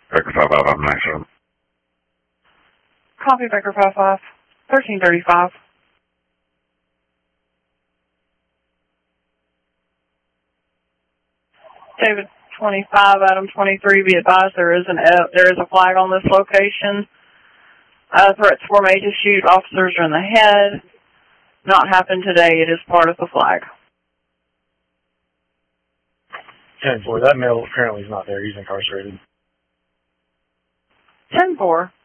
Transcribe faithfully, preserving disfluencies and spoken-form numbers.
Baker five five, I'm nine seven. Copy, Baker five five. thirteen thirty-five. David twenty-five, Adam twenty-three, be advised there is an uh, there is a flag on this location. Uh, threats were made to shoot officers in the head. Not happened today. It is part of the flag. ten four, that male apparently is not there. He's incarcerated. ten four.